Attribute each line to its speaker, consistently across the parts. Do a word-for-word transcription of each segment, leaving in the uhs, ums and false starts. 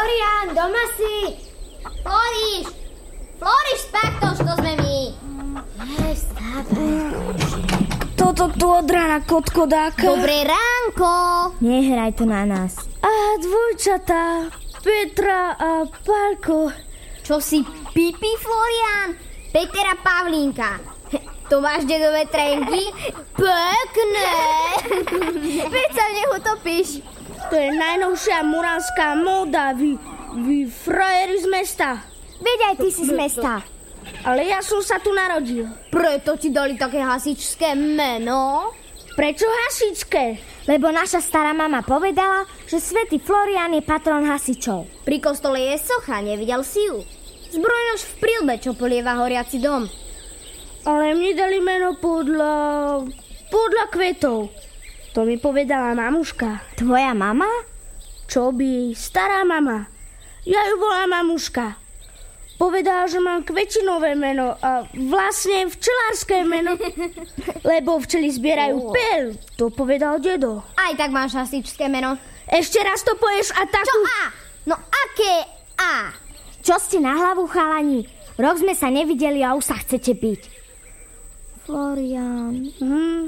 Speaker 1: Florian, doma si? Floriš! Floriš, spáť to, čo sme my. Hej, stávaj.
Speaker 2: Toto tu od rána kotkodáka.
Speaker 1: Dobré ránko.
Speaker 3: Nehraj to na nás.
Speaker 2: A dvojčatá, Petra a Pálko.
Speaker 1: Čo si pipi, Florian? Peter a Pavlínka. To máš dedové trenky? Pekné. Veď sa v nech utopíš.
Speaker 2: To je najnovšia muránska móda. Vy, vy frajeri z mesta.
Speaker 3: Veď aj ty si z mesta.
Speaker 2: Ale ja som sa tu narodil.
Speaker 1: Preto ti dali také hasičské meno?
Speaker 2: Prečo hasičské?
Speaker 3: Lebo naša stará mama povedala, že svätý Florian je patron hasičov.
Speaker 1: Pri kostole je socha, nevidel si ju? Zbrojnož v prilbe, čo polieva horiaci dom.
Speaker 2: Ale mne dali meno podľa... podľa kvetov. To mi povedala mamuška.
Speaker 3: Tvoja mama?
Speaker 2: Čo by? Stará mama. Ja ju volám mamuška. Povedala, že mám kvetinové meno a vlastne včelárske meno. Lebo včely zbierajú
Speaker 1: oh.
Speaker 2: peľ. To povedal dedo.
Speaker 1: Aj tak máš hasičské meno.
Speaker 2: Ešte raz to povieš a takú...
Speaker 1: Čo A? No aké A?
Speaker 3: Čo ste na hlavu, chalani? Rok sme sa nevideli a už sa chcete byť. Florian.
Speaker 2: Hm.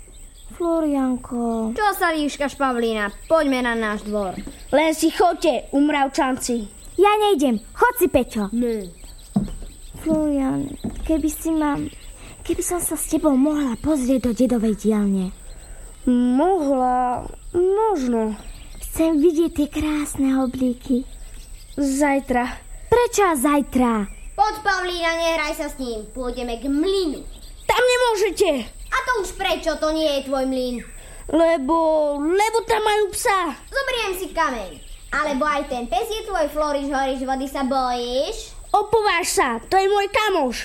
Speaker 3: Florianko.
Speaker 1: Čo sa líškaš, Pavlína? Poďme na náš dvor.
Speaker 2: Len si chodte, umravčanci.
Speaker 3: Ja nejdem. Chod si, Peťo.
Speaker 1: Ne.
Speaker 3: Florian, keby si ma... Keby som sa s tebou mohla pozrieť do dedovej dielne.
Speaker 2: Mohla... Možno.
Speaker 3: Chcem vidieť tie krásne oblíky.
Speaker 2: Zajtra.
Speaker 3: Prečo zajtra?
Speaker 1: Poď, Pavlína, nehraj sa s ním. Pôjdeme k mlynu.
Speaker 2: Tam nemôžete.
Speaker 1: A to už prečo? To nie je tvoj mlyn.
Speaker 2: Lebo... Lebo tam majú psa.
Speaker 1: Zoberiem si kameň. Alebo aj ten pes je tvoj, Floriš, Horiš, vody sa bojíš?
Speaker 2: Opováž sa, to je môj kamoš.